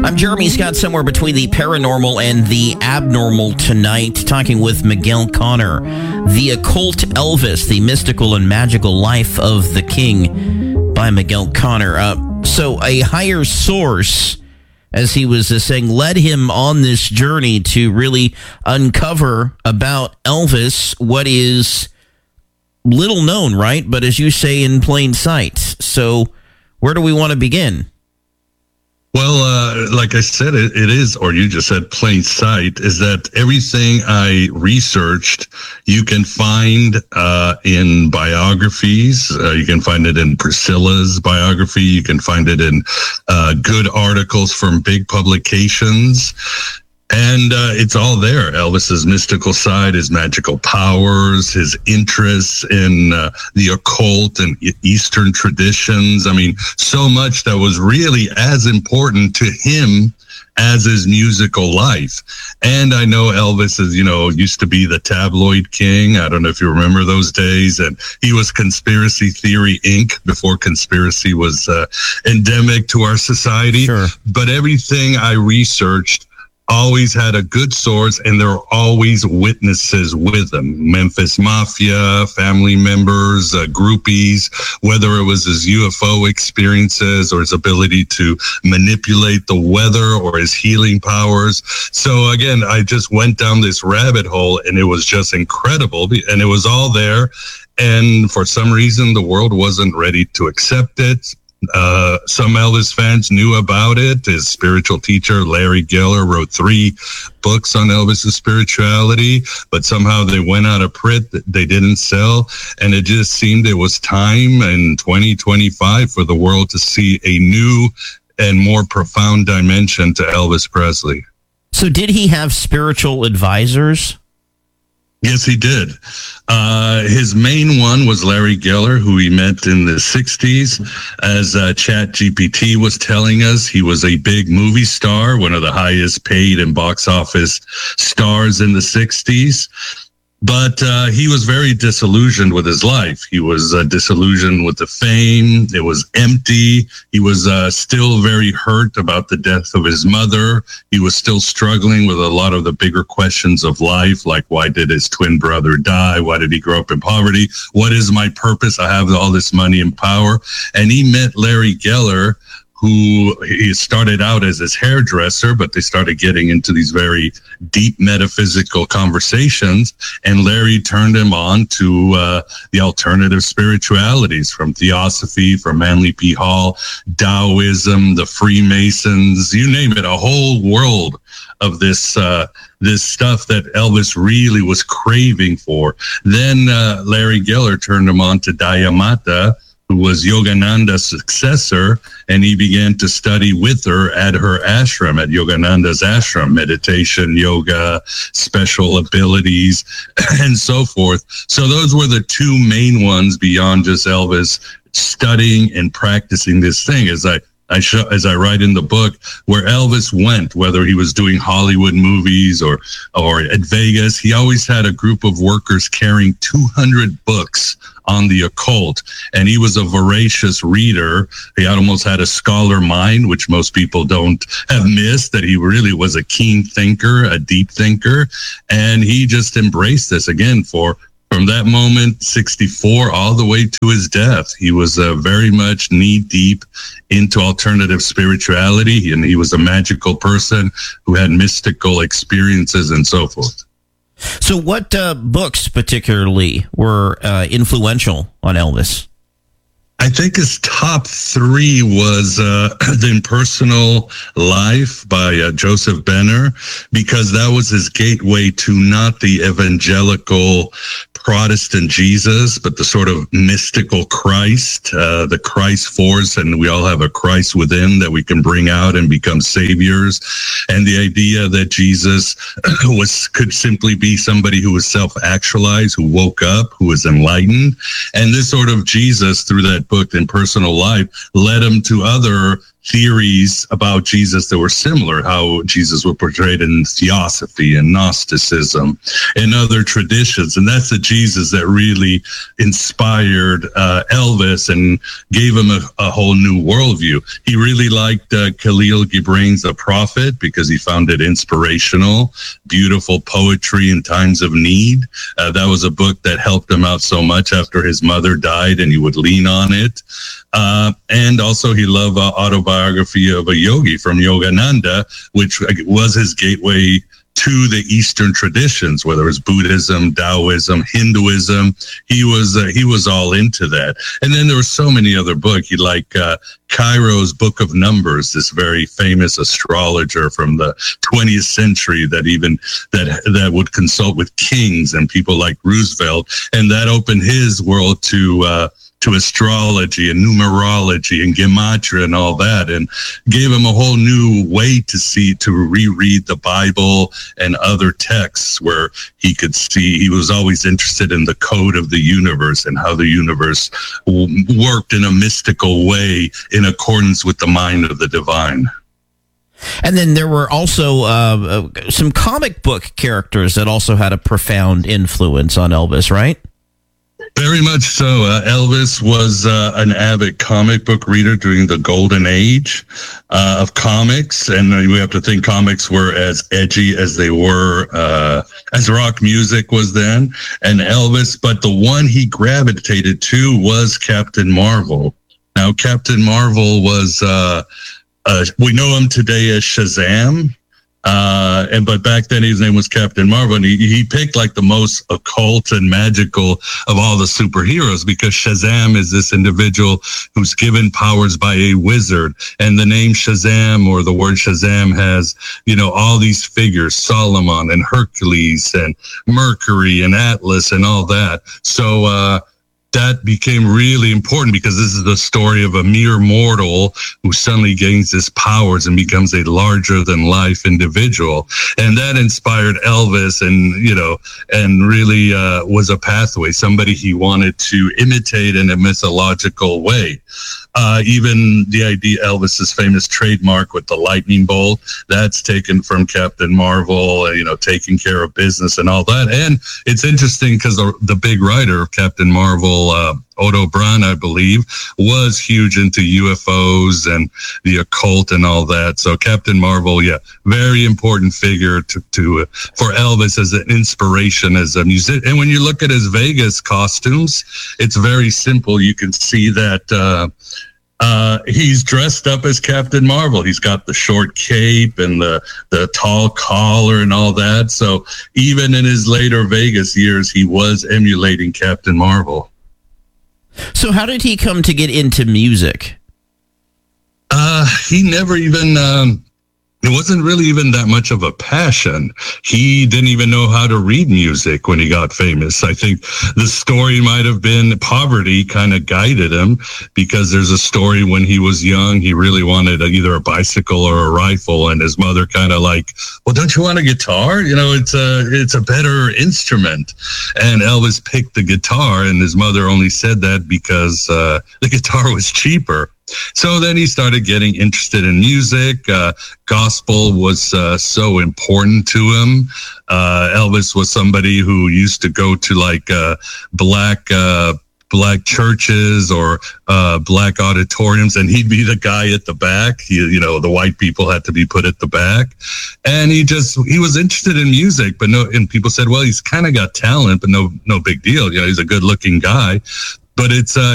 I'm Jeremy Scott, somewhere between the paranormal and the abnormal tonight, talking with Miguel Conner, The Occult Elvis, The Mystical and Magical Life of the King by Miguel Conner. So a higher source, as he was saying, led him on this journey to really uncover about Elvis what is little known, right? But as you say, in plain sight. So where do we want to begin? Well, like I said, it is, or you just said plain sight, is that everything I researched, you can find in biographies. You can find it in Priscilla's biography. You can find it in good articles from big publications. And it's all there. Elvis's mystical side, his magical powers, his interests in the occult and Eastern traditions. I mean, so much that was really as important to him as his musical life. And I know Elvis is, used to be the tabloid king. I don't know if you remember those days. And he was Conspiracy Theory Inc. before conspiracy was endemic to our society. Sure. But everything I researched always had a good source, and there were always witnesses with them. Memphis Mafia, family members, groupies, whether it was his UFO experiences or his ability to manipulate the weather or his healing powers. So again, I just went down this rabbit hole, and it was just incredible, and it was all there. And for some reason, the world wasn't ready to accept it. Some Elvis fans knew about it. His spiritual teacher, Larry Geller, wrote 3 books on Elvis's spirituality, but somehow they went out of print. They didn't sell. And it just seemed it was time in 2025 for the world to see a new and more profound dimension to Elvis Presley. So did he have spiritual advisors? Yes, he did. His main one was Larry Geller, who he met in the 60s. As ChatGPT was telling us, he was a big movie star, one of the highest paid and box office stars in the 60s. But he was very disillusioned with his life. He was disillusioned with the fame. It was empty. He was still very hurt about the death of his mother. He was still struggling with a lot of the bigger questions of life, like why did his twin brother die? Why did he grow up in poverty? What is my purpose? I have all this money and power. And he met Larry Geller, who he started out as his hairdresser, but they started getting into these very deep metaphysical conversations. And Larry turned him on to the alternative spiritualities, from Theosophy, from Manly P. Hall, Taoism, the Freemasons, you name it, a whole world of this stuff that Elvis really was craving for. Then Larry Geller turned him on to Dayamata, who was Yogananda's successor, and he began to study with her at her ashram, at Yogananda's ashram, meditation, yoga, special abilities, and so forth. So those were the 2 main ones beyond just Elvis studying and practicing this thing. As I write in the book, where Elvis went, whether he was doing Hollywood movies or at Vegas, he always had a group of workers carrying 200 books on the occult. And he was a voracious reader. He almost had a scholar mind, which most people don't have missed, that he really was a keen thinker, a deep thinker. And he just embraced this again from that moment, 64, all the way to his death. He was very much knee-deep into alternative spirituality, and he was a magical person who had mystical experiences and so forth. So what books particularly were influential on Elvis? I think his top 3 was The Impersonal Life by Joseph Benner, because that was his gateway to not the evangelical Protestant Jesus, but the sort of mystical Christ, the Christ force, and we all have a Christ within that we can bring out and become saviors. And the idea that Jesus could simply be somebody who was self-actualized, who woke up, who was enlightened. And this sort of Jesus, through that book, In Personal Life, led him to other theories about Jesus that were similar, how Jesus was portrayed in Theosophy and Gnosticism and other traditions. And that's the Jesus that really inspired Elvis and gave him a whole new worldview. He really liked Khalil Gibran's The Prophet because he found it inspirational, beautiful poetry in times of need. That was a book that helped him out so much after his mother died, and he would lean on it. And also he loved Autobiography of a Yogi from Yogananda, which was his gateway to the Eastern traditions, whether it was Buddhism, Taoism, Hinduism. He was all into that. And then there were so many other books. He liked Cairo's Book of Numbers, this very famous astrologer from the 20th century that would consult with kings and people like Roosevelt. And that opened his world to astrology and numerology and gematria and all that, and gave him a whole new way to reread the Bible and other texts where he could see. He was always interested in the code of the universe and how the universe worked in a mystical way in accordance with the mind of the divine. And then there were also some comic book characters that also had a profound influence on Elvis, right? Very much so. Elvis was an avid comic book reader during the golden age of comics. And we have to think comics were as edgy as they were, as rock music was then. And Elvis, but the one he gravitated to was Captain Marvel. Now, Captain Marvel was, we know him today as Shazam. But back then his name was Captain Marvel, and he picked like the most occult and magical of all the superheroes, because Shazam is this individual who's given powers by a wizard, and the name Shazam, or the word Shazam, has, all these figures, Solomon and Hercules and Mercury and Atlas and all that. So, that became really important because this is the story of a mere mortal who suddenly gains his powers and becomes a larger than life individual. And that inspired Elvis and really was a pathway, somebody he wanted to imitate in a mythological way. Even the idea, Elvis's famous trademark with the lightning bolt, that's taken from Captain Marvel, taking care of business and all that. And it's interesting because the big writer of Captain Marvel, Otto Braun, I believe, was huge into UFOs and the occult and all that. So Captain Marvel, very important figure for Elvis as an inspiration, as a musician. And when you look at his Vegas costumes, it's very simple. You can see that he's dressed up as Captain Marvel. He's got the short cape and the tall collar and all that. So even in his later Vegas years, he was emulating Captain Marvel. So how did he come to get into music? He never even, it wasn't really even that much of a passion. He didn't even know how to read music when he got famous. I think the story might have been poverty kind of guided him, because there's a story when he was young, he really wanted either a bicycle or a rifle, and his mother kind of like, well, don't you want a guitar? It's a better instrument. And Elvis picked the guitar, and his mother only said that because the guitar was cheaper. So then he started getting interested in music. Gospel was so important to him. Elvis was somebody who used to go to like black churches or black auditoriums, and he'd be the guy at the back. The white people had to be put at the back, and he was interested in music, but and people said, well, he's kind of got talent, but no big deal. He's a good looking guy. But it's